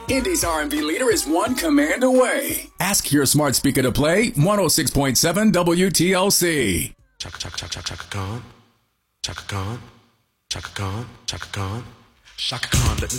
Indy's R&B leader is one command away. Ask your smart speaker to play 106.7 WTLC. Chaka chaka chaka chaka chaka Khan, Chaka Khan, Chaka Khan, Chaka Khan, Shaka Khan, let me